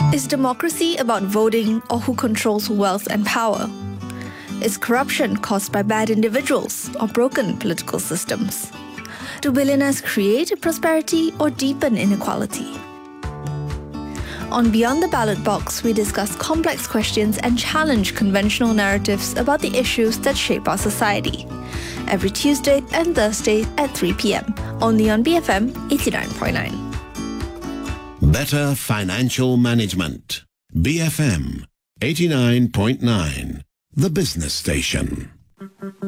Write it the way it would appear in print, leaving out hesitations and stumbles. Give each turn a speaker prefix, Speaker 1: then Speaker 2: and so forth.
Speaker 1: Is democracy about voting or who controls wealth and power? Is corruption caused by bad individuals or broken political systems? Do billionaires create prosperity or deepen inequality? On Beyond the Ballot Box, we discuss complex questions and challenge conventional narratives about the issues that shape our society. Every Tuesday and Thursday at 3 p.m. only on BFM 89.9.
Speaker 2: Better Financial Management. BFM 89.9, the business station.